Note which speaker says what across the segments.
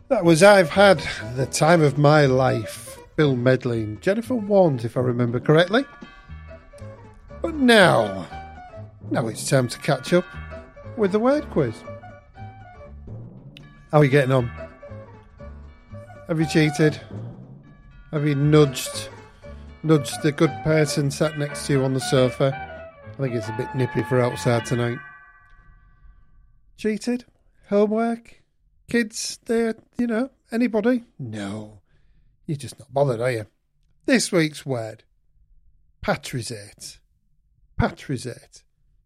Speaker 1: That was I've Had the Time of My Life. Bill Medley and Jennifer Warnes, if I remember correctly. But now it's time to catch up with the word quiz. How are you getting on? Have you cheated? Have you nudged the good person sat next to you on the sofa? I think it's a bit nippy for outside tonight. Cheated? Homework? Kids there, anybody? No. You're just not bothered, are you? This week's word. Patrizate. Patrizate.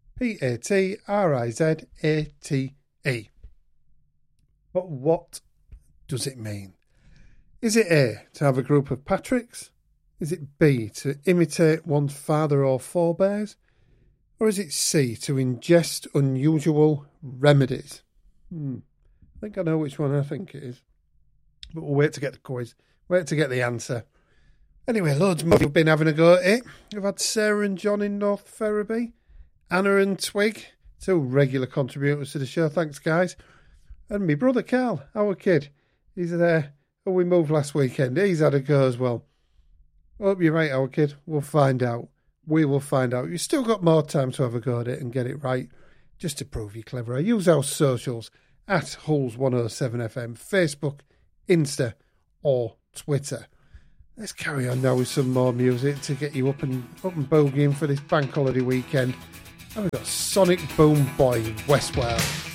Speaker 1: Patrizate. But what does it mean? Is it A, to have a group of Patricks? Is it B, to imitate one's father or forebears? Or is it C, to ingest unusual remedies? I think I know which one I think it is. But we'll wait to get the quiz. Wait to get the answer. Anyway, loads more have been having a go at it. We've had Sarah and John in North Ferriby. Anna and Twig, 2 regular contributors to the show. Thanks, guys. And my brother Carl, our kid. He's there. Oh, we moved last weekend. He's had a go as well. Hope you're right, our kid. We'll find out. We will find out. You've still got more time to have a go at it and get it right. Just to prove you're clever. Use our socials at Hulls107FM, Facebook, Insta, or Twitter. Let's carry on now with some more music to get you up and bogeying for this bank holiday weekend. And we've got Sonic Boom Boy, Westworld.